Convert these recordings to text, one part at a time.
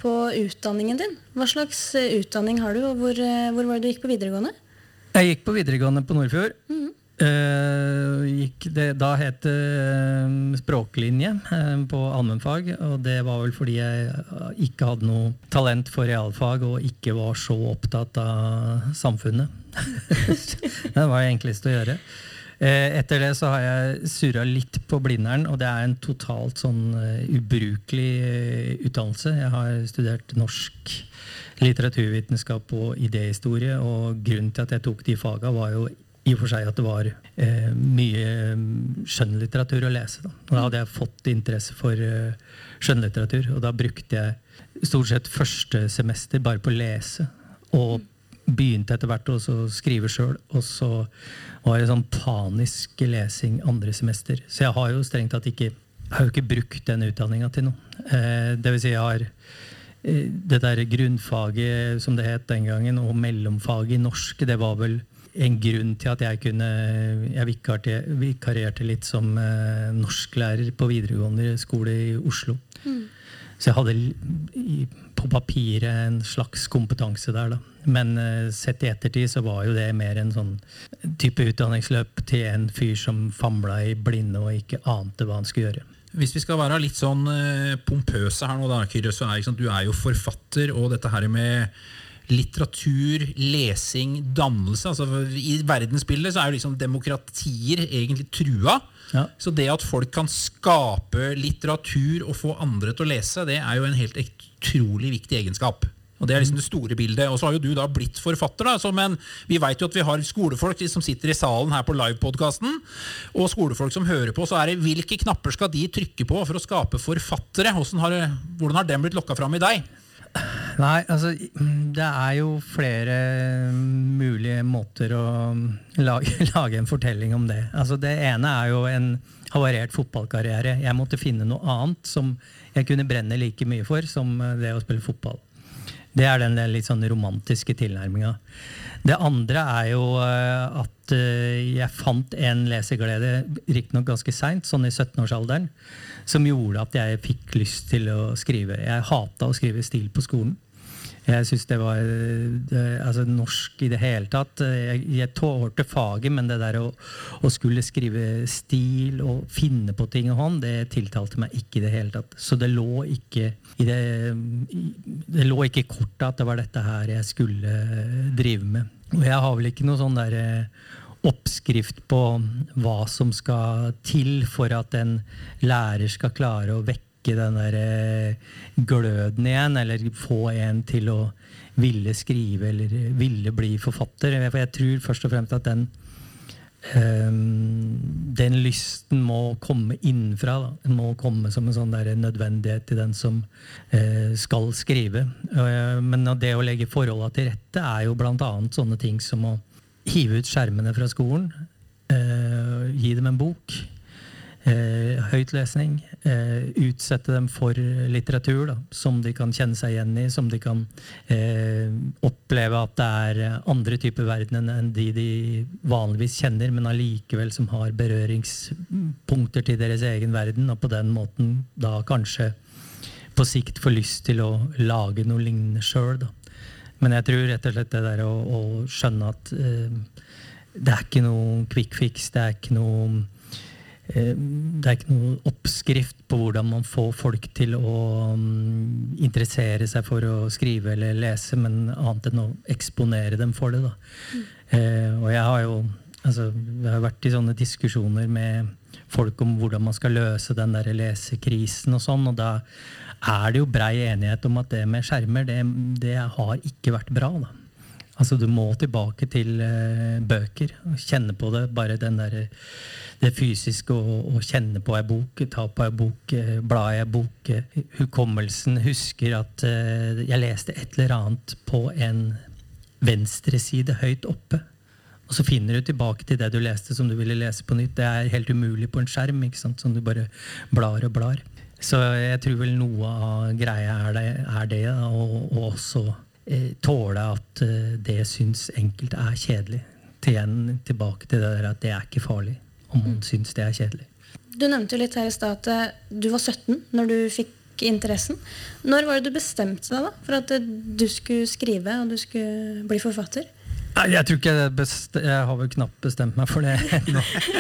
på utdanningen din. Hva slags utdanning har du, og hvor var det du gikk på videregående? Jeg gikk på videregående på Nordfjord. Da het det språklinje på allmennfag, og det var vel fordi jeg ikke hadde noe talent for realfag og ikke var så opptatt av samfunnet. Det var det enkleste å gjøre. Etter det så har jeg surret litt på Blindern, og det en totalt sånn ubrukelig utdannelse. Jeg har studert norsk litteraturvitenskap og idéhistorie, og grunnen til at jeg tok de fagene var jo i og for seg at det var mye skjønnlitteratur å lese. Og da hadde jeg fått interesse for skjønnlitteratur, og da brukte jeg stort sett første semester bare på å lese, og begynte etter hvert å skrive selv, og så var det sånn panisk lesing andre semester. Så jeg har jo strengt tatt ikke brukt den utdanningen til noe. Det vil si jeg har det der grunnfaget som det het den gangen, og mellomfaget i norsk, det var vel en grunn til at jeg vikarierte litt som norsklærer på videregående skole i Oslo. Så jeg hadde på papiret en slags kompetanse der da. Men sett i ettertid så var jo det mer en sånn type utdanningsløp til en fyr som famlet i blinde og ikke ante hva han skulle gjøre. Hvis vi skal være litt sånn pompøse her nå da, Kyrre, så du jo forfatter, og dette her med litteratur, lesing, dannelse, altså i verdensbildet så jo liksom demokratier egentlig trua. Ja. Så det at folk kan skape litteratur og få andre til å lese, det jo en helt utrolig viktig egenskap. Og det liksom det store bildet. Og så har jo du da blitt forfatter da, men vi vet jo at vi har skolefolk som sitter i salen her på livepodcasten, og skolefolk som hører på, så det hvilke knapper skal de trykke på for å skape forfattere? Hvordan har den blitt lokket fram i deg? Nei, altså, det jo flere mulige måter å lage en fortelling om det. Altså, det ene jo en havarert fotballkarriere. Jeg måtte finne noe annet som jeg kunne brenne like mye for som det å spille fotball. Det den litt sånn romantiske tilnærmingen. Det andre jo at jeg fant en leseglede, riktignok ganske sent, sånn i 17-årsalderen, som gjorde at jeg fikk lyst til å skrive. Jeg hatet å skrive stil på skolen. Jeg synes det var altså norsk i det hele tatt. Jeg tålte faget, men det der å skulle skrive stil og finne på ting og hånd, det tiltalte meg ikke i det hele tatt. Så det lå ikke det lå ikke i kortet at det var dette her jeg skulle drive med. Og jeg har vel ikke noe sånn der oppskrift på hva som skal til for at en lærer skal klare å vekke den der gløden igjen, eller få en til å ville skrive eller ville bli forfatter. For jeg tror først og fremst at den lysten må komme innenfra. Da. Den må komme som en sånn der nødvendighet til den som skal skrive. Men det å legge forholdet til rette jo blant annet sånne ting som å hive ut skjermene fra skolen, gi dem en bok, høytlesning, utsette dem for litteratur da, som de kan kjenne seg igjen i, som de kan oppleve at det andre typer verden enn de vanligvis kjenner, men allikevel som har berøringspunkter til deres egen verden, og på den måten da kanskje på sikt får lyst til å lage noe lignende selv da. Men jeg tror rett og slett det der å skjønne at det ikke noe quick fix, det ikke noe oppskrift på hvordan man får folk til å interessere seg for å skrive eller lese, men annet enn å eksponere dem for det da. Og jeg har vært i sånne diskusjoner med folk om hvordan man skal løse den der lesekrisen og sånn, og da det jo brei enighet om at det med skjermer, det har ikke vært bra da. Altså du må tilbake til bøker og kjenne på det, bare det fysiske å kjenne på en bok, ta på en bok, bla i en bok, hukommelsen husker at jeg leste et eller annet på en venstre side høyt oppe, og så finner du tilbake til det du leste som du ville lese på nytt. Det helt umulig på en skjerm, ikke sant? Som du bare blar og blar. Så jeg tror vel noe av greia det, og også tåle at det synes enkelt kjedelig. Tilbake til det der at det ikke farlig, om man synes det kjedelig. Du nevnte jo litt her i stad at du var 17 når du fikk nok interessen. Når var det du bestemte deg da, for at du skulle skrive og du skulle bli forfatter? Nei, jeg tror ikke jeg har vel knapt bestemt meg for det nå.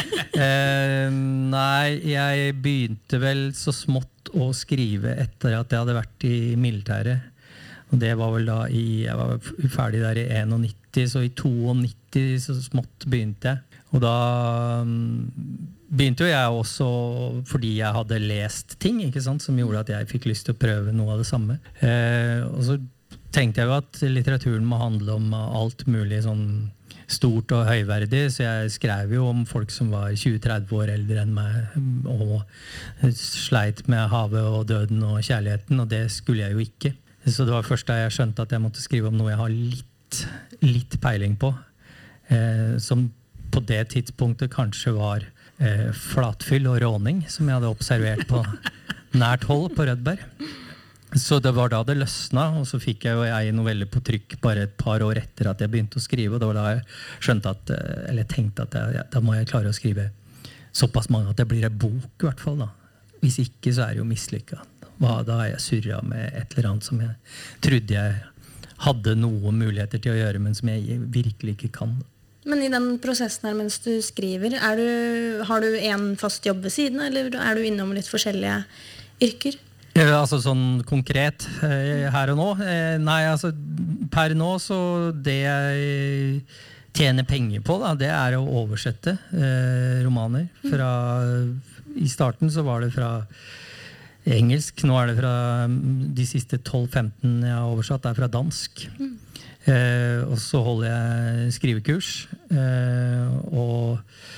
Nei, jeg begynte vel så smått å skrive etter at jeg hadde vært i militæret. Og det var vel da jeg var ferdig der i 91, så i 92 så smått begynte jeg. Og da begynte jo jeg også fordi jeg hadde lest ting, ikke sant, som gjorde at jeg fikk lyst til å prøve noe av det samme. Og så tenkte jeg jo at litteraturen må handle om alt mulig sånn stort og høyverdig, så jeg skrev jo om folk som var 20-30 år eldre enn meg, og sleit med havet og døden og kjærligheten, og det skulle jeg jo ikke. Så det var først da jeg skjønte at jeg måtte skrive om noe jeg har litt peiling på, som på det tidspunktet kanskje var flatfyll og råning, som jeg hadde observert på nært hold på Rødberg. Så det var da det løsna, og så fikk jeg jo en novelle på trykk bare et par år etter at jeg begynte å skrive, og det var da jeg skjønte tenkte at da må jeg klare å skrive såpass mange at det blir en bok i hvert fall da. Hvis ikke så er det jo mislykket. Da har jeg surret med et eller annet som jeg trodde jeg hadde noen muligheter til å gjøre, men som jeg virkelig ikke kan. Men i den prosessen her mens du skriver, har du en fast jobb ved siden, eller er du innom litt forskjellige yrker? Altså sånn konkret her og nå? Nei, altså per nå så det jeg tjener penger på da, det er å oversette romaner. I starten så var det fra engelsk, nå er det fra de siste 12-15 jeg har oversatt, det er fra dansk. Og så holder jeg skrivekurs, og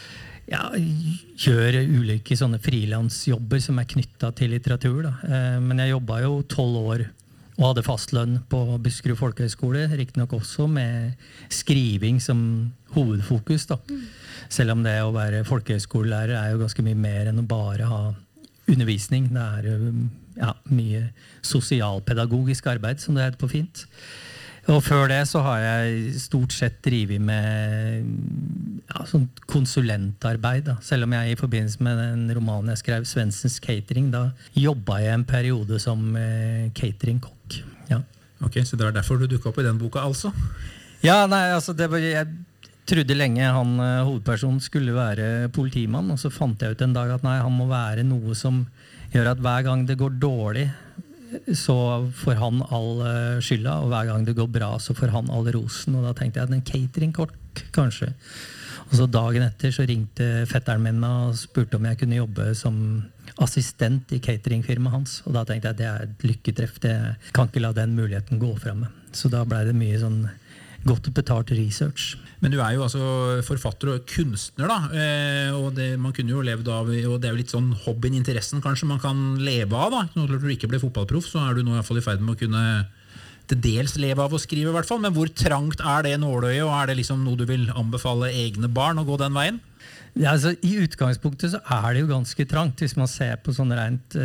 gjør ulike sånne frilansjobber som er knyttet til litteratur da. Men jeg jobbet jo 12 år og hadde fastlønn på Buskerud Folkehøgskole, riktig nok også med skriving som hovedfokus da. Selv om det å være folkehøgskolelærer er jo ganske mye mer enn å bare ha undervisning. Det er mye sosialpedagogisk arbeid, som det heter på fint. Og før det så har jeg stort sett drivet med sånn konsulentarbeid da. Selv om jeg i forbindelse med den romanen jeg skrev, Svendsens Catering, da jobbet jeg en periode som cateringkokk. Ja. Ok, så det var derfor du dukket opp i den boka altså? Ja, nei, altså jeg trodde lenge han hovedpersonen skulle være politimann, og så fant jeg ut en dag at nei, han må være noe som gjør at hver gang det går dårlig, så får han all skylda, og hver gang det går bra, så får han all rosen. Og da tenkte jeg at en cateringkokk, kanskje. Og så dagen etter så ringte fetteren min og spurte om jeg kunne jobbe som assistent i cateringfirmaet hans. Og da tenkte jeg at det er et lykketreff, jeg kan ikke la den muligheten gå fra meg. Så da ble det mye sånn godt betalt research. Men du er jo altså forfatter og kunstner da, og man kunne jo levd av, og det er jo litt sånn hobbyen, interessen kanskje man kan leve av da. Når du ikke ble fotballproff, så er du nå i hvert fall i ferd med å kunne til dels leve av å skrive i hvert fall, men hvor trangt er det nåløyet, og er det liksom noe du vil anbefale egne barn å gå den veien? Ja, altså, i utgangspunktet så er det jo ganske trangt, hvis man ser på sånn rent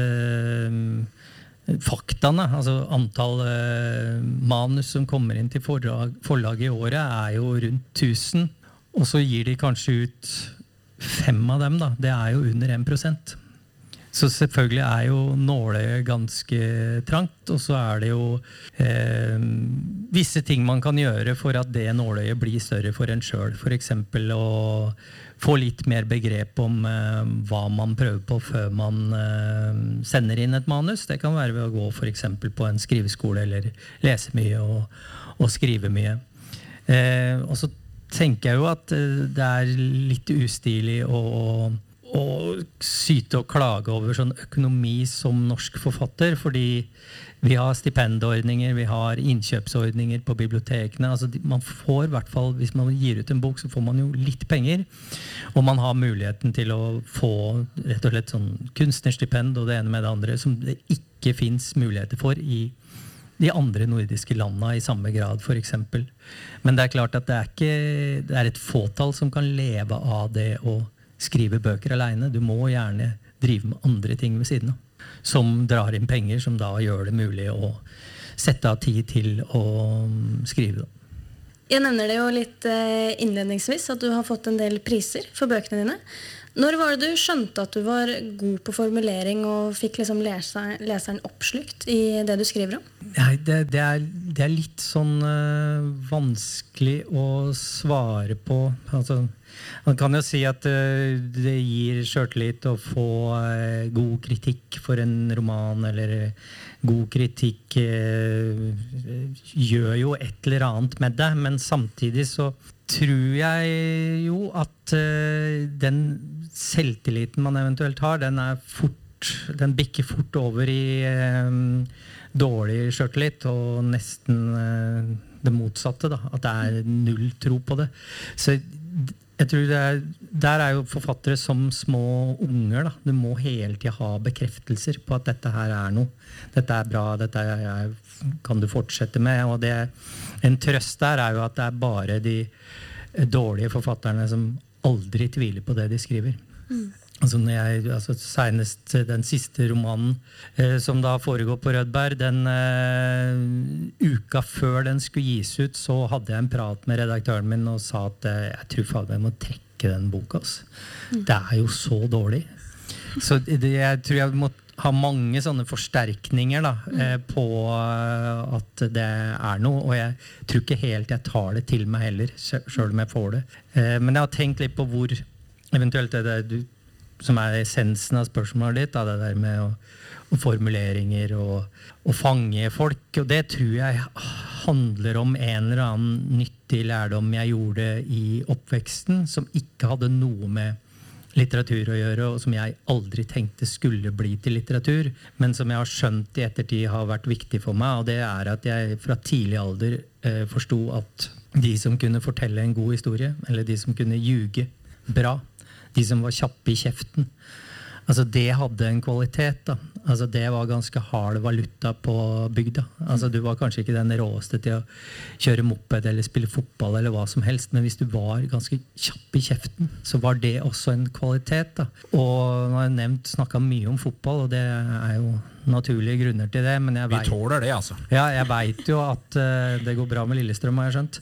faktaene, altså antall manus som kommer inn til forlag i året er jo rundt 1000, og så gir de kanskje ut 5 av dem da, det er jo under 1%. Så selvfølgelig er jo nåløyet ganske trangt, og så er det jo visse ting man kan gjøre for at det nåløyet blir større for en selv. For eksempel å få litt mer begrep om hva man prøver på før man sender inn et manus. Det kan være ved å gå for eksempel på en skriveskole eller lese mye og skrive mye. Og så tenker jeg jo at det er litt ustilig å syte og klage over sånn økonomi som norsk forfatter, fordi vi har stipendordninger, vi har innkjøpsordninger på bibliotekene. Altså, man får i hvert fall, hvis man gir ut en bok, så får man jo litt penger, og man har muligheten til å få rett og slett sånn kunstnerstipend og det ene med det andre, som det ikke finnes muligheter for i de andre nordiske landene i samme grad, for eksempel. Men det er klart at det er et fåtall som kan leve av det å skrive bøker alene. Du må gjerne drive med andre ting ved siden av, som drar inn penger, som da gjør det mulig å sette av tid til å skrive. Jeg nevner det jo litt innledningsvis, at du har fått en del priser for bøkene dine. Når var det du skjønte at du var god på formulering og fikk liksom leseren oppslukt i det du skriver om? Nei, det er litt sånn vanskelig å svare på. Altså, man kan jo si at det gir selvtillit å få god kritikk for en roman, eller god kritikk gjør jo et eller annet med det, men samtidig så tror jeg jo at den selvtilliten man eventuelt har, den bikker fort over i dårlig selvtillit, og nesten det motsatte, da, at det er null tro på det. Så jeg tror der er jo forfattere som små unger, da. Du må hele tiden ha bekreftelser på at dette her er noe. Dette er bra, dette kan du fortsette med. Og en trøst der er jo at det er bare de dårlige forfatterne som aldri tviler på det de skriver. Altså senest den siste romanen som da foregår på Rødberg, den uka før den skulle gis ut, så hadde jeg en prat med redaktøren min og sa at jeg tror faen jeg må trekke den boka. Det er jo så dårlig. Så jeg tror jeg må ha mange sånne forsterkninger da, på at det er noe, og jeg tror ikke helt jeg tar det til meg heller, selv om jeg får det. Men jeg har tenkt litt på hvor eventuelt det som er essensen av spørsmålet ditt, da, det der med og formuleringer og fange folk, og det tror jeg handler om en eller annen nyttig lærdom jeg gjorde i oppveksten, som ikke hadde noe med litteratur å gjøre, og som jeg aldri tenkte skulle bli til litteratur, men som jeg har skjønt i ettertid har vært viktig for meg, og det er at jeg fra tidlig alder forstod at de som kunne fortelle en god historie, eller de som kunne ljuge bra, de som var kjappe i kjeften, altså det hadde en kvalitet da. Altså det var ganske hard valuta på bygda. Altså du var kanskje ikke den råeste til å kjøre moped eller spille fotball eller hva som helst, men hvis du var ganske kjapp i kjeften, så var det også en kvalitet da. Og nå har jeg snakket mye om fotball, og det er jo naturlige grunner til det, men Vi tåler det, altså. Ja, jeg vet jo at det går bra med Lillestrøm, har jeg skjønt.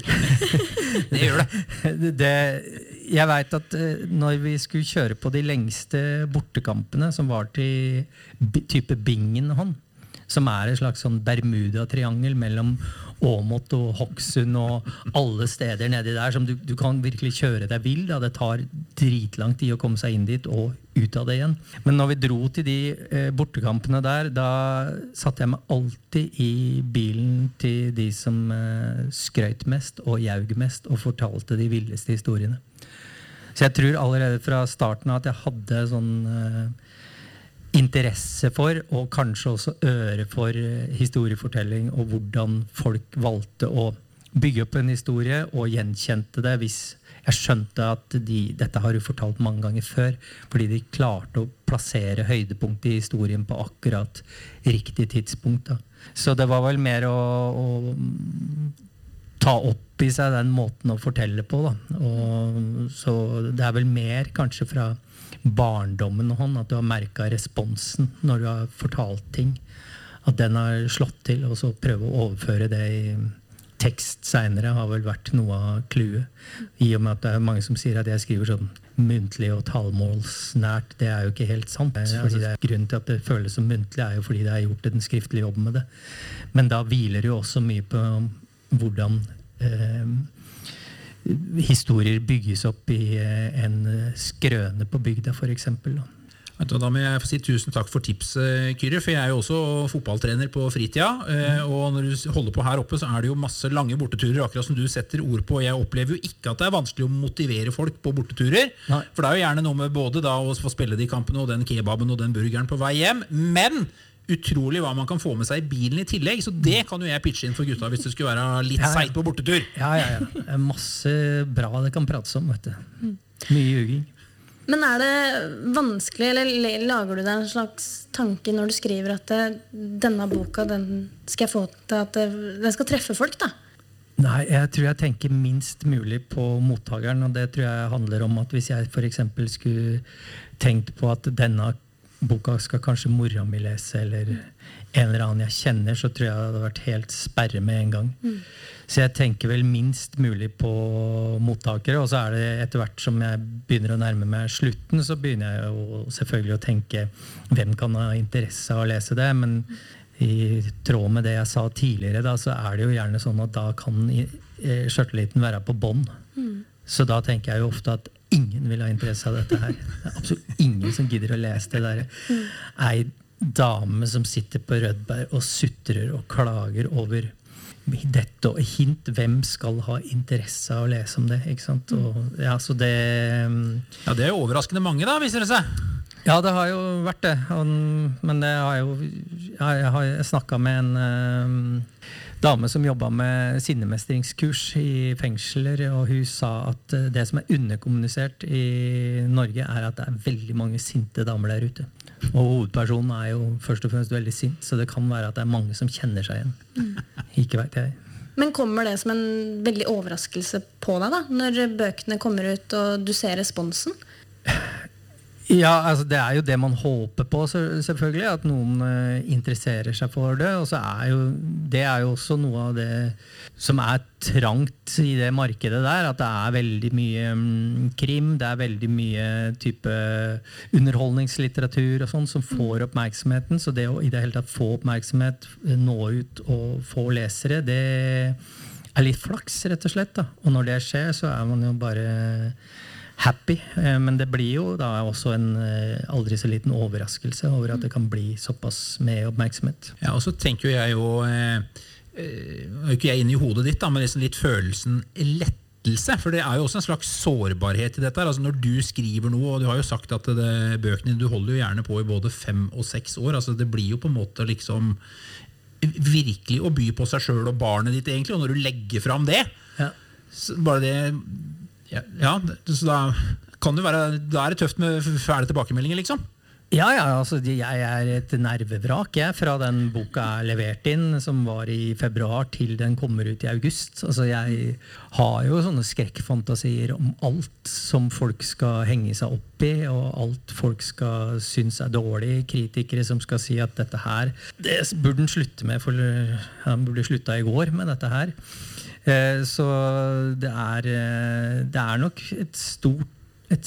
Det gjør det. Jeg vet at når vi skulle kjøre på de lengste bortekampene, som var til type Bingen hånd, som er et slags sånn Bermuda-triangel mellom Åmot og Hokksund og alle steder nedi der, som du kan virkelig kjøre deg vill, da. Det tar dritlang tid å komme seg inn dit og ut av det igjen. Men når vi dro til de bortekampene der, da satt jeg meg alltid i bilen til de som skrøt mest og jaug mest og fortalte de villeste historiene. Så jeg tror allerede fra starten av at jeg hadde sånn interesse for, og kanskje også øre for historiefortelling, og hvordan folk valgte å bygge opp en historie, og gjenkjente det hvis jeg skjønte at dette har du fortalt mange ganger før, fordi de klarte å plassere høydepunktet i historien på akkurat riktig tidspunkt da. Så det var vel mer å ta opp i seg den måten å fortelle på da. Og så det er vel mer kanskje fra barndommen og hånd, at du har merket responsen når du har fortalt ting, at den har slått til, og så prøve å overføre det i tekst senere har vel vært noe av clouet, i og med at det er mange som sier at jeg skriver sånn muntlig og talmålsnært. Det er jo ikke helt sant, fordi grunnen til at det føles som muntlig er jo fordi det er gjort en skriftlig jobb med det, men da hviler det jo også mye på hvordan historier bygges opp i en skrøne på bygda, for eksempel. Da må jeg få si tusen takk for tips, Kyrre, for jeg er jo også fotballtrener på fritida, og når du holder på her oppe så er det jo masse lange borteturer, akkurat som du setter ord på. Jeg opplever jo ikke at det er vanskelig å motivere folk på borteturer, for det er jo gjerne noe med både da å få spille de kampene og den kebaben og den burgeren på vei hjem, men utrolig hva man kan få med seg i bilen i tillegg, så det kan jo jeg pitche inn for gutta hvis det skulle være litt seit på bortetur. Ja. Masse bra det kan prates om, vet du. Mye juging. Men er det vanskelig, eller lager du deg en slags tanke når du skriver at denne boka, den skal jeg få til at den skal treffe folk da? Nei, jeg tror jeg tenker minst mulig på mottakeren, og det tror jeg handler om at hvis jeg for eksempel skulle tenkt på at denne boka skal kanskje mora mi lese, eller en eller annen jeg kjenner, så tror jeg det hadde vært helt sperre med en gang. Så jeg tenker vel minst mulig på mottakere, og så det etter hvert som jeg begynner å nærme meg slutten, så begynner jeg jo selvfølgelig å tenke hvem kan ha interesse av å lese det, men i tråd med det jeg sa tidligere, da, så det jo gjerne sånn at da kan skjørteliten være på bånd. Så da tenker jeg jo ofte at ingen vil ha interesse av dette her. Det absolutt ingen som gidder å lese det der. Ei dame som sitter på Rødberg og sutrer og klager over dette og hint, hvem skal ha interesse av å lese om det, ikke sant? Og, ja, så det... Ja, det jo overraskende mange da, viser det seg. Ja, det har jo vært det, men det har jo... Jeg har snakket med en dame som jobbet med sinnemestringskurs i fengsler, og hun sa at det som underkommunisert i Norge at det veldig mange sinte damer der ute. Og hovedpersonen jo først og fremst veldig sint, så det kan være at det mange som kjenner seg igjen. Ikke vet jeg. Men kommer det som en veldig overraskelse på deg da, når bøkene kommer ut og du ser responsen? Ja, altså det jo det man håper på selvfølgelig, at noen interesserer seg for det, og så jo, det jo også noe av det som trangt i det markedet der, at det veldig mye krim, det veldig mye type underholdningslitteratur og sånn som får oppmerksomheten, så det å i det hele tatt få oppmerksomhet, nå ut og få lesere, det litt flaks rett og slett da. Og når det skjer, så man jo bare happy, men det blir jo da også en aldri så liten overraskelse over at det kan bli såpass med oppmerksomhet. Ja, og så tenker jeg jo, ikke jeg inne i hodet ditt da, men liksom litt følelsen lettelse, for det jo også en slags sårbarhet i dette. Altså når du skriver noe, og du har jo sagt at bøkene du holder jo gjerne på i både 5 og 6 år, altså det blir jo på en måte liksom virkelig å by på seg selv og barnet ditt egentlig, og når du legger fram det, så bare det... Ja, så da kan det være, da det tøft med fæle tilbakemeldinger, liksom. Ja, altså jeg et nervevrak fra den boka levert inn, som var i februar til den kommer ut i august. Altså jeg har jo sånne skrekkfantasier om alt som folk skal henge seg opp i, og alt folk skal synes dårlig. Kritikere som skal si at dette her, det burde den slutte med, for han burde slutta i går med dette her. Så det nok en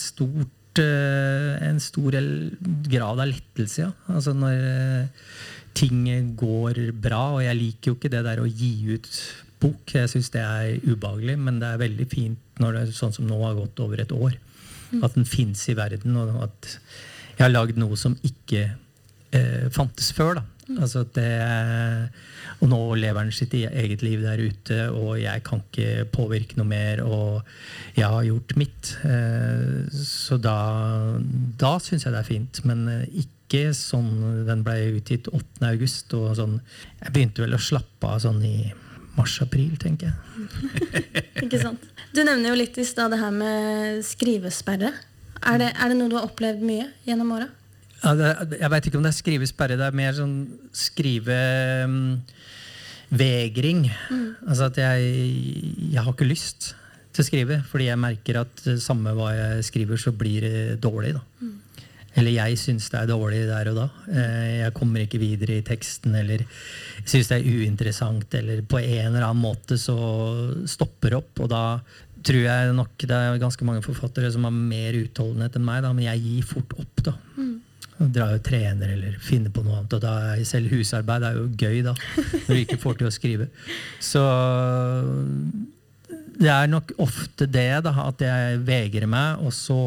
stor grad av lettelse, ja. Altså når ting går bra, og jeg liker jo ikke det der å gi ut bok, jeg synes det ubehagelig, men det veldig fint når det sånn som nå har gått over et år, at den finnes i verden, og at jeg har laget noe som ikke fantes før da. Altså og nå lever han sitt eget liv der ute, og jeg kan ikke påvirke noe mer, og jeg har gjort mitt. Så da synes jeg det fint, men ikke sånn den ble utgitt 8. august, og sånn, jeg begynte vel å slappe av sånn i mars-april, tenker jeg. Ikke sant? Du nevner jo litt i sted det her med skrivesperre. Det noe du har opplevd mye gjennom året? Ja, jeg vet ikke om det skrivesperre, det mer sånn skrivevegring. Altså at jeg har ikke lyst til å skrive, fordi jeg merker at samme hva jeg skriver, så blir det dårlig da. Eller jeg synes det dårlig der og da. Jeg kommer ikke videre i teksten, eller synes det uinteressant, eller på en eller annen måte så stopper opp, og da tror jeg nok det ganske mange forfattere som har mer utholdenhet enn meg, da, men jeg gir fort opp da. Dra og trener eller finne på noe annet, og da selv husarbeid jo gøy da, når du ikke får til å skrive. Så det nok ofte det da, at jeg vegrer meg, og så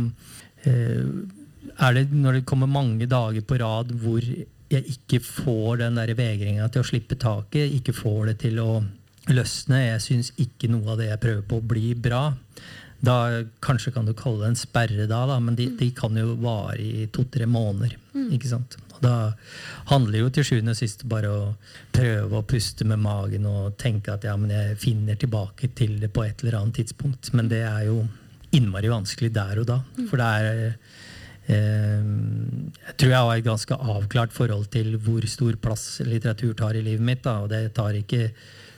det når det kommer mange dager på rad hvor jeg ikke får den der vegringen til å slippe taket, ikke får det til å løsne, jeg synes ikke noe av det jeg prøver på å bli bra. Da kanskje kan du kalle det en sperre da, men de kan jo vare i 2-3 måneder, ikke sant? Og da handler jo til syvende og sist bare å prøve å puste med magen og tenke at ja, men jeg finner tilbake til det på et eller annet tidspunkt, men det jo innmari vanskelig der og da, for det jeg tror jeg har et ganske avklart forhold til hvor stor plass litteratur tar i livet mitt da, og det tar ikke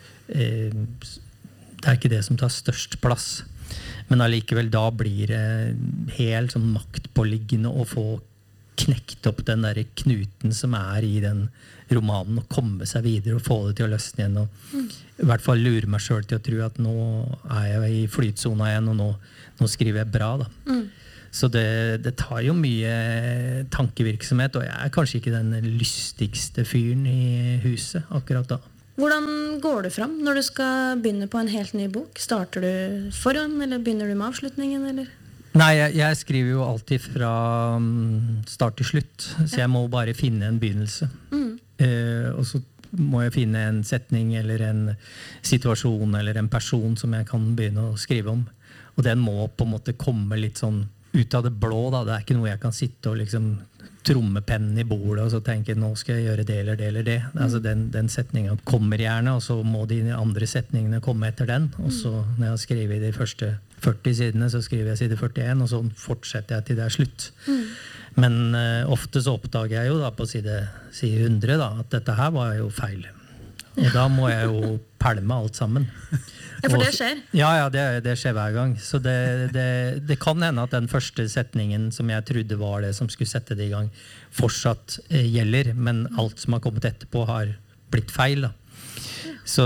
det ikke det som tar størst plass. Men allikevel da blir det helt sånn maktpåliggende å få knekt opp den der knuten som i den romanen, og komme seg videre og få det til å løsne igjen. Og i hvert fall lure meg selv til å tro at nå jeg i flytsona igjen, og nå skriver jeg bra. Da. Så det tar jo mye tankevirksomhet, og jeg kanskje ikke den lystigste fyren i huset akkurat da. Hvordan går du fram når du skal begynne på en helt ny bok? Starter du foran, eller begynner du med avslutningen, eller? Nei, jeg skriver jo alltid fra start til slutt, så jeg må bare finne en begynnelse. Og så må jeg finne en setning eller en situasjon eller en person som jeg kan begynne å skrive om. Og den må på en måte komme litt sånn ut av det blå. Da. Det ikke noe jeg kan sitte og liksom tromme pennen i bordet og så tenke nå skal jeg gjøre det eller det eller det. Altså den setningen kommer gjerne, og så må de andre setningene komme etter den. Og så når jeg har skrevet de første 40 sidene, så skriver jeg side 41, og så fortsetter jeg til det slutt. Men ofte så oppdager jeg jo da på side 100 da, at dette her var jo feil. Og da må jeg jo pælme alt sammen. Ja, for det skjer? Ja, det skjer hver gang. Så det kan hende at den første setningen som jeg trodde var det som skulle sette det i gang, fortsatt gjelder, men alt som har kommet etterpå har blitt feil da. Så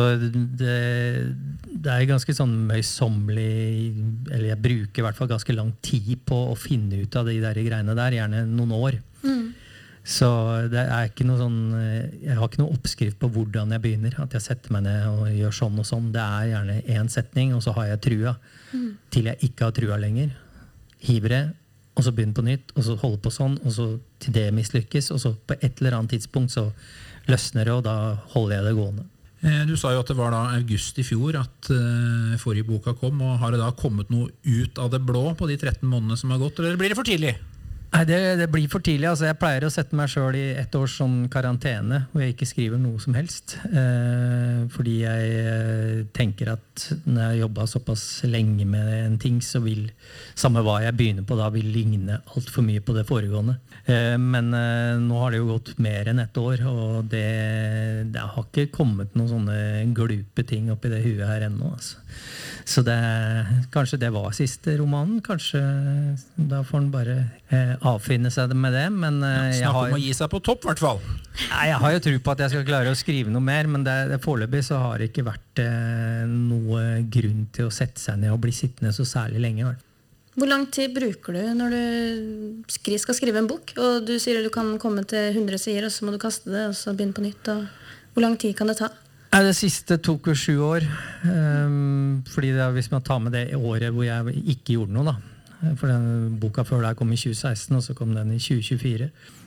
det ganske sånn møysommelig, eller jeg bruker i hvert fall ganske lang tid på å finne ut av de der greiene der, gjerne noen år. Så det ikke noe sånn, jeg har ikke noe oppskrift på hvordan jeg begynner, at jeg setter meg ned og gjør sånn og sånn. Det gjerne en setning, og så har jeg trua, til jeg ikke har trua lenger. Hiver det, og så begynner på nytt, og så holder på sånn, og så til det mislykkes, og så på et eller annet tidspunkt så løsner det, og da holder jeg det gående. Du sa jo at det var da august i fjor at forrige boka kom, og har det da kommet noe ut av det blå på de 13 månedene som har gått, eller blir det for tidlig? Nei, det blir for tidlig. Altså, jeg pleier å sette meg selv i 1 års sånn karantene, hvor jeg ikke skriver noe som helst. Fordi jeg tenker at når jeg har jobbet såpass lenge med en ting, så vil samme hva jeg begynner på da, vil ligne alt for mye på det foregående. Men nå har det jo gått mer enn 1 år, og det har ikke kommet noen sånne glupe ting opp i det huet her ennå. Altså. Så kanskje det var siste romanen, kanskje da får han bare avfinne seg med det, men snakk om å gi seg på topp i hvert fall. Nei, jeg har jo tro på at jeg skal klare å skrive noe mer, men foreløpig så har det ikke vært noe grunn til å sette seg ned og bli sittende så særlig lenge. Hvor lang tid bruker du når du skal skrive en bok, og du sier at du kan komme til 100 sider, og så må du kaste det, og så begynne på nytt, og hvor lang tid kan det ta? Det siste tok jo 7 år, fordi hvis man tar med det året hvor jeg ikke gjorde noe da, for den boka før der kom i 2016, og så kom den i 2024.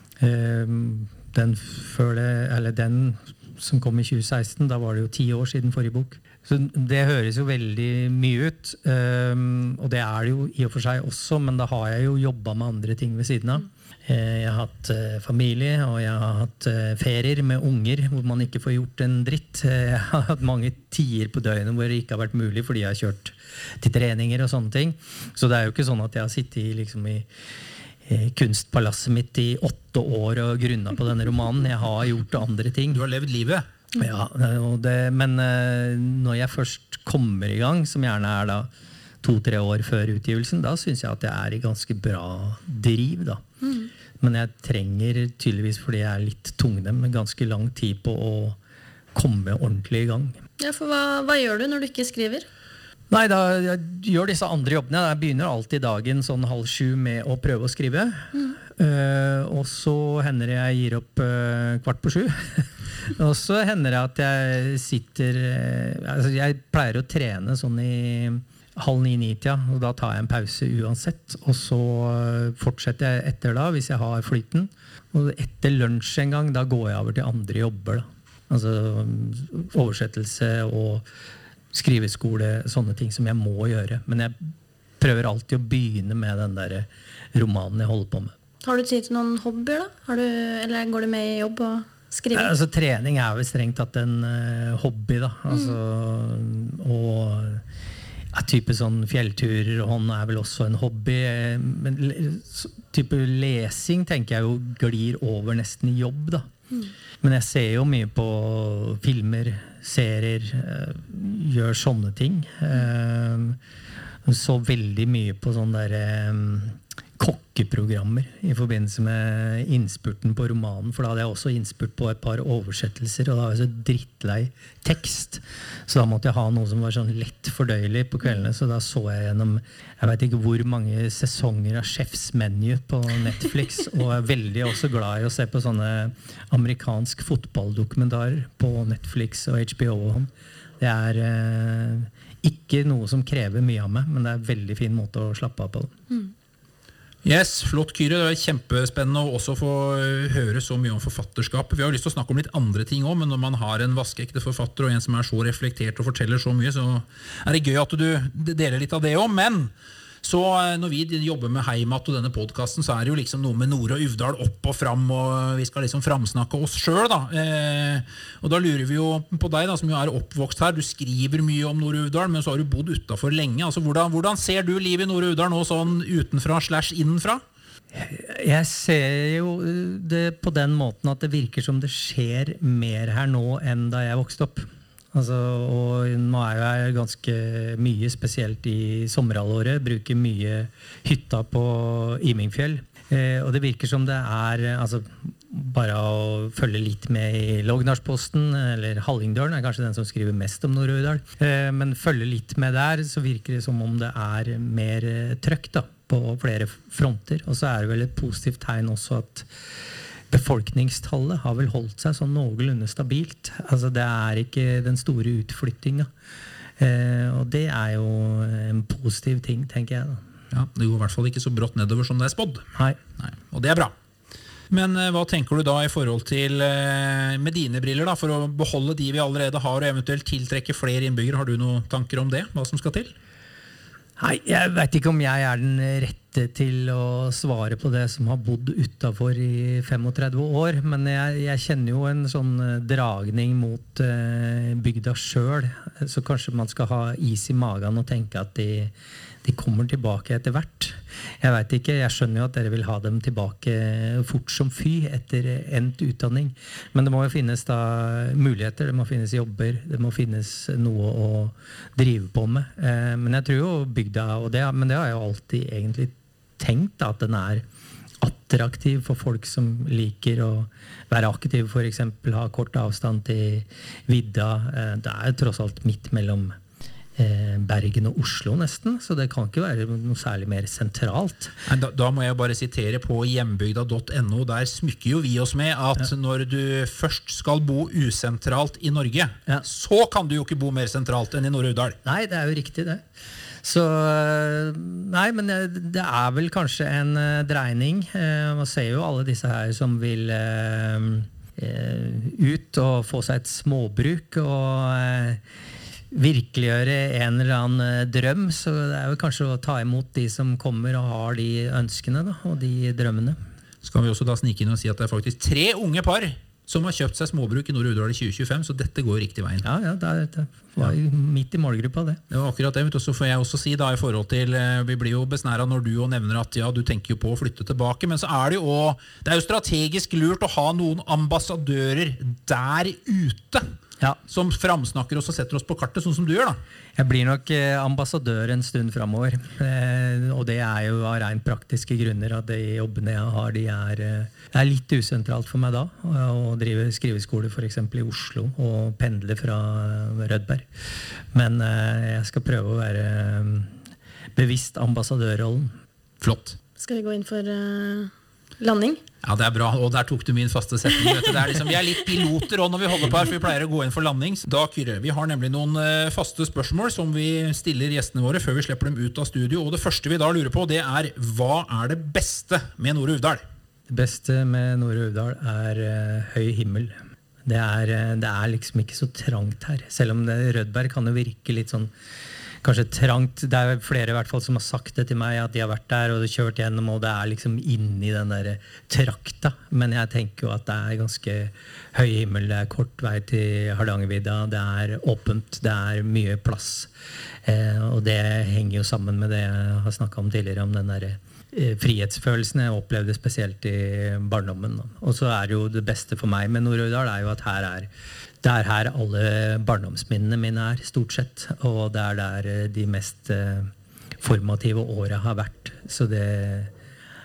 Den som kom i 2016, da var det jo 10 år siden forrige bok. Så det høres jo veldig mye ut, og det det jo i og for seg også, men da har jeg jo jobbet med andre ting ved siden av. Jeg har hatt familie, og jeg har hatt ferier med unger hvor man ikke får gjort en dritt. Jeg har hatt mange tider på døgnet hvor det ikke har vært mulig fordi jeg har kjørt til treninger og sånne ting. Så det jo ikke sånn at jeg har sittet liksom i kunstpalasset mitt i 8 år og grunnet på denne romanen. Jeg har gjort andre ting. Du har levd livet. Ja, men når jeg først kommer i gang, som gjerne da 2-3 år før utgivelsen, da synes jeg at jeg i ganske bra driv da. Men jeg trenger tydeligvis, fordi jeg litt tungnem, ganske lang tid på å komme ordentlig i gang. Ja, for hva gjør du når du ikke skriver? Nei, da jeg gjør disse andre jobbene. Jeg begynner alltid dagen sånn 6:30 med å prøve å skrive. Og så hender det jeg gir opp 6:15. Og så hender det at jeg sitter altså jeg pleier å trene sånn i 8:30-9, og da tar jeg en pause uansett, og så fortsetter jeg etter da, hvis jeg har flyten, og etter lunsj en gang, da går jeg over til andre jobber da. Altså oversettelse og skriveskole, sånne ting som jeg må gjøre, men jeg prøver alltid å begynne med den der romanen jeg holder på med. Har du tid til noen hobbyer da? Eller går du med i jobb og skriver? Altså trening vel strengt tatt en hobby da, altså, og type sånn fjellturer og hånd vel også en hobby, men type lesing tenker jeg jo glir over nesten i jobb da. Men jeg ser jo mye på filmer, serier, gjør sånne ting. Så veldig mye på sånn der kokkeprogrammer i forbindelse med innspurten på romanen, for da hadde jeg også innspurt på et par oversettelser, og da var jeg så drittlei tekst, så da måtte jeg ha noe som var sånn lett fordøyelig på kveldene, så da så jeg gjennom, jeg vet ikke hvor mange sesonger av Chef's Menu på Netflix, og jeg er veldig også glad i å se på sånne amerikansk fotballdokumentarer på Netflix og HBO og sånn. Det er ikke noe som krever mye av meg, men det er en veldig fin måte å slappe av på det. Yes, flott Kyrre, det var kjempespennende å også få høre så mye om forfatterskapet. Vi har jo lyst til å snakke om litt andre ting også, men når man har en vaskeekte forfatter og en som er så reflektert og forteller så mye, så er det gøy at du deler litt av det også. Men så når vi jobber med Heimat og denne podcasten, så er det jo liksom noe med Nore og Uvdal opp og fram, og vi skal liksom framsnakke oss selv da. Og da lurer vi jo på deg da, som jo er oppvokst her. Du skriver mye om Nore og Uvdal, men så har du bodd utenfor lenge. Altså, hvordan ser du livet i Nore og Uvdal nå sånn utenfra/innenfra? Jeg ser jo det på den måten at det virker som det skjer mer her nå enn da jeg vokste opp. Altså, og nå er jeg ganske mye, spesielt i sommerhalvåret, bruker mye hytta på Imingfjell. Og det virker som det er, altså, bare å følge litt med i Lågnarsposten, eller Hallingdølen er kanskje den som skriver mest om Nore og Uvdal. Men følge litt med der, så virker det som om det er mer trøkk da, på flere fronter. Og så er det vel et positivt tegn også at befolkningstallet har vel holdt seg sånn noenlunde stabilt. Altså det er ikke den store utflyttinga. Og det er jo en positiv ting, tenker jeg da. Ja, det går i hvert fall ikke så brått nedover som det er spådd. Nei. Og det er bra. Men hva tenker du da i forhold til med dine briller da, for å beholde de vi allerede har og eventuelt tiltrekke flere innbyggere? Har du noen tanker om det? Hva som skal til? Nei, jeg vet ikke om jeg er den rette til å svare på det som har bodd utenfor i 35 år, men jeg kjenner jo en sånn dragning mot bygda selv, så kanskje man skal ha is i magen og tenke at de kommer tilbake etter hvert. Jeg vet ikke, jeg skjønner jo at dere vil ha dem tilbake fort som fy etter endt utdanning, men det må jo finnes da muligheter, det må finnes jobber, det må finnes noe å drive på med. Men jeg tror jo bygda, men det har jeg jo alltid egentlig tenkt da, at den er attraktiv for folk som liker å være aktiv, for eksempel ha kort avstand til vidda. Det er tross alt midt mellom Bergen og Oslo nesten, så det kan ikke være noe særlig mer sentralt. Da må jeg bare sitere på hjembygda.no, der smykker jo vi oss med at når du først skal bo usentralt i Norge, så kan du jo ikke bo mer sentralt enn i Nore og Uvdal. Nei, det er jo riktig det. Så, nei, men det er vel kanskje en dreining. Man ser jo alle disse her som vil ut og få seg et småbruk og virkeliggjøre en eller annen drøm, så det er jo kanskje å ta imot de som kommer og har de ønskene da, og de drømmene. Skal vi også da snike inn og si at det er faktisk 3 unge par som har kjøpt seg småbruk i Nore og Uvdal i 2025, så dette går riktig veien. Ja, det var midt i målgruppa det. Det var akkurat det, så får jeg også si da i forhold til, vi blir jo besnæret når du jo nevner at ja, du tenker jo på å flytte tilbake, men så er det jo strategisk lurt å ha noen ambassadører der ute, som framsnakker oss og setter oss på kartet, sånn som du gjør da. Jeg blir nok ambassadør en stund fremover, og det er jo av rent praktiske grunner at de jobbene jeg har, det er litt usentralt for meg da, å drive skriveskole for eksempel i Oslo og pendle fra Rødberg. Men jeg skal prøve å være bevisst ambassadørrollen. Flott. Skal vi gå inn for landing? Ja, det er bra, og der tok du min faste setning. Det er liksom, vi er litt piloter også når vi holder på her, for vi pleier å gå inn for landing. Da, Kyrre, vi har nemlig noen faste spørsmål som vi stiller gjestene våre før vi slipper dem ut av studio, og det første vi da lurer på, det er, hva er det beste med Nore og Uvdal? Det beste med Nore og Uvdal er høy himmel. Det er liksom ikke så trangt her, selv om Rødberg kan jo virke litt sånn kanskje trangt. Det er flere i hvert fall som har sagt det til meg, at de har vært der og kjørt gjennom, og det er liksom inne i den der trakta. Men jeg tenker jo at det er ganske høy himmel, det er kort vei til Hardangervidda, det er åpent, det er mye plass. Og det henger jo sammen med det jeg har snakket om tidligere, om den der frihetsfølelsen jeg opplevde spesielt i barndommen. Og så er jo det beste for meg med Nore og Uvdal er jo at det er her alle barndomsminnene mine er, stort sett. Og det er der de mest formative årene har vært. Så det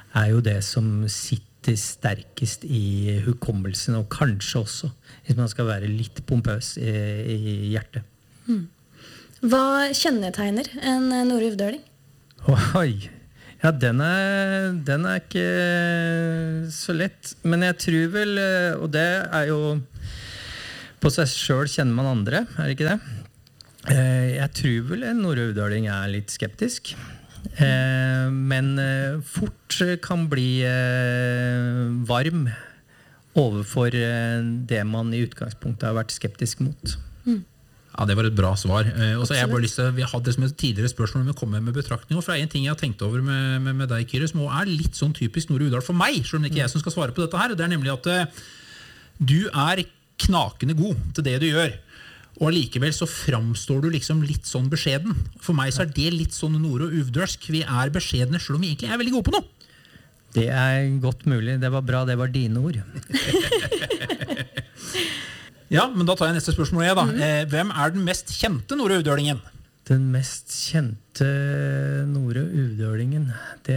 er jo det som sitter sterkest i hukommelsen, og kanskje også, hvis man skal være litt pompøs i hjertet. Hva kjennetegner en nord-uvdøling? Oi, ja, den er ikke så lett, men jeg tror vel, og det er jo, på seg selv kjenner man andre, er det ikke det? Jeg tror vel en nord-uvdøling er litt skeptisk, men fort kan bli varm overfor det man i utgangspunktet har vært skeptisk mot. Ja, det var et bra svar. Og så har jeg bare lyst til, vi hadde som et tidligere spørsmål om å komme med betraktninger, for det en ting jeg har tenkt over med deg, Kyrre, som også litt sånn typisk Nord-Uvdal for meg, selv om det ikke er jeg som skal svare på dette her, det nemlig at du knakende god til det du gjør, og likevel så framstår du liksom litt sånn beskjeden. For meg så det litt sånn nord- og uvdølsk. Vi beskjedne, selv om vi egentlig veldig gode på noe. Det godt mulig. Det var bra, det var dine ord. Ja, men da tar jeg neste spørsmål jeg da. Hvem den mest kjente nord- og uvdølingen? Den mest kjente nord- og uvdølingen, det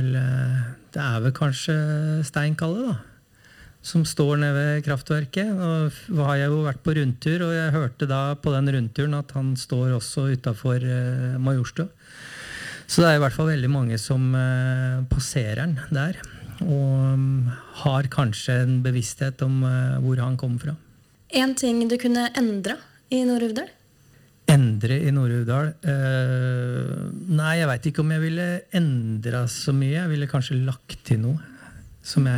vel kanskje Steinkalle da, som står nede ved kraftverket. Nå har jeg jo vært på rundtur, og jeg hørte da på den rundturen at han står også utenfor Majorstua. Så det i hvert fall veldig mange som passerer den der, og har kanskje en bevissthet om hvor han kommer fra. En ting du kunne endre i Nord-Uvdal? Endre i Nord-Uvdal? Nei, jeg vet ikke om jeg ville endret så mye. Jeg ville kanskje lagt til noe som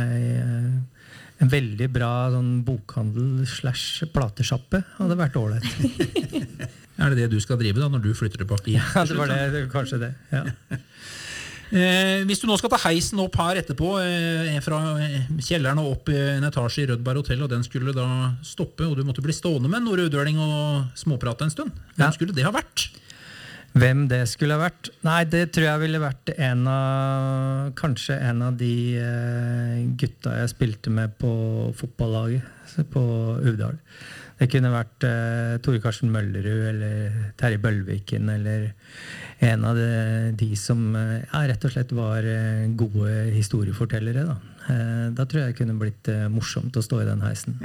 en veldig bra sånn bokhandel/platesjappe hadde vært ålreit. Det du skal drive da, når du flytter tilbake? Ja, det var det, kanskje det, ja. Hvis du nå skal ta heisen opp her etterpå, fra kjelleren og opp en etasje i Rødberg Hotel, og den skulle da stoppe, og du måtte bli stående med en nord-uvdøling og småprate en stund, hvem skulle det ha vært? Hvem det skulle ha vært? Nei, det tror jeg ville vært kanskje en av de gutta jeg spilte med på fotballaget på Uvdal. Det kunne vært Tore Karsten Møllerud eller Terje Bølviken eller en av de som rett og slett var gode historiefortellere. Da tror jeg det kunne blitt morsomt å stå i den heisen.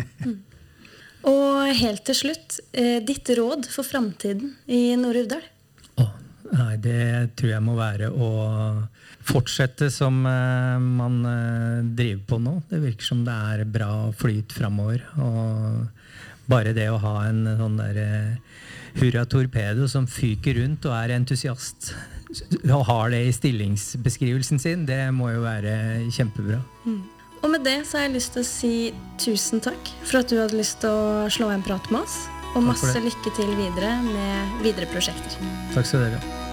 Og helt til slutt, ditt råd for fremtiden i Nord-Uvdal? Nei, det tror jeg må være å fortsette som man driver på nå. Det virker som det bra flyt fremover. Og bare det å ha en sånn der hurra torpedo som fyker rundt og entusiast og har det i stillingsbeskrivelsen sin, det må jo være kjempebra. Og med det så har jeg lyst til å si tusen takk for at du hadde lyst til å slå en prat med oss. Og masse lykke til videre med videre prosjekter. Takk skal dere ha.